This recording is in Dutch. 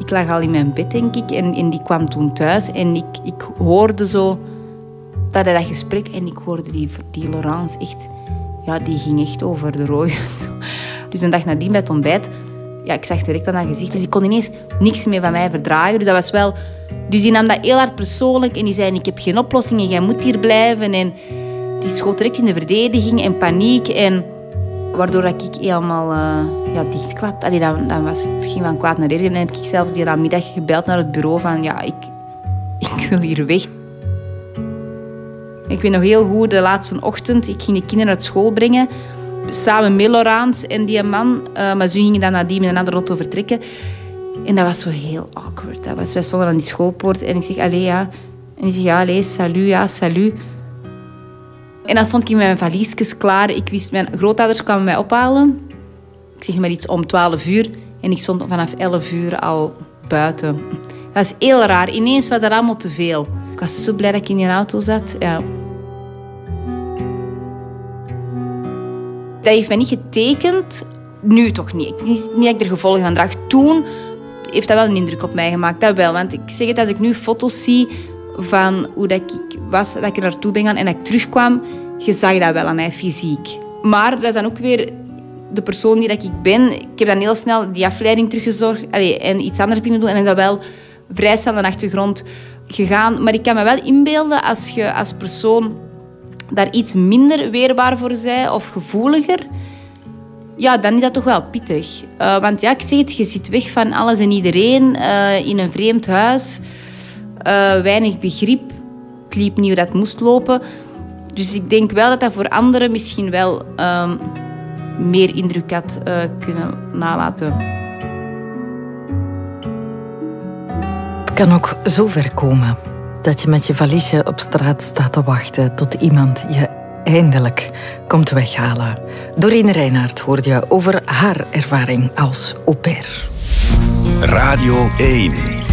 Ik lag al in mijn bed, denk ik. En die kwam toen thuis. En ik hoorde zo dat gesprek. En ik hoorde die Laurence echt... Ja, die ging echt over de rooien. Dus een dag nadien bij het ontbijt... Ja, ik zag direct aan haar gezicht. Dus ik kon ineens niks meer van mij verdragen. Dus dat was wel... Dus die nam dat heel hard persoonlijk. En die zei, ik heb geen oplossing en jij moet hier blijven. En die schoot direct in de verdediging en paniek. En waardoor ik helemaal dichtklapte. Het ging van kwaad naar erger. En dan heb ik zelfs die namiddag gebeld naar het bureau van... Ja, ik wil hier weg. Ik weet nog heel goed, de laatste ochtend... Ik ging de kinderen uit school brengen... Samen met Laurence en die man. Maar ze gingen dan nadien met een andere auto vertrekken. En dat was zo heel awkward. Wij stonden aan die schoolpoort en ik zeg, allee, ja. En die zegt, ja, allee, salut, ja, salut. En dan stond ik met mijn valiesjes klaar. Ik wist, mijn grootouders kwamen mij ophalen. Ik zeg maar iets om 12:00. En ik stond vanaf 11:00 al buiten. Dat was heel raar. Ineens was dat allemaal te veel. Ik was zo blij dat ik in die auto zat. Ja. Dat heeft mij niet getekend. Nu toch niet. Niet dat ik er gevolgen aan draag. Toen heeft dat wel een indruk op mij gemaakt. Dat wel. Want ik zeg het, als ik nu foto's zie van hoe dat ik was, dat ik er naartoe ben gaan en dat ik terugkwam, je zag dat wel aan mij fysiek. Maar dat is dan ook weer de persoon die dat ik ben. Ik heb dan heel snel die afleiding teruggezocht en iets anders kunnen doen. En dat wel vrij snel naar de achtergrond gegaan. Maar ik kan me wel inbeelden als je als persoon daar iets minder weerbaar voor zij of gevoeliger, ja, dan is dat toch wel pittig. Want ja, ik zeg het, je zit weg van alles en iedereen in een vreemd huis. Weinig begrip. Ik liep niet hoe dat moest lopen. Dus ik denk wel dat dat voor anderen misschien wel meer indruk had kunnen nalaten. Het kan ook zo ver komen dat je met je valiesje op straat staat te wachten tot iemand je eindelijk komt weghalen. Doreen Reinaert hoorde je over haar ervaring als au pair. Radio 1.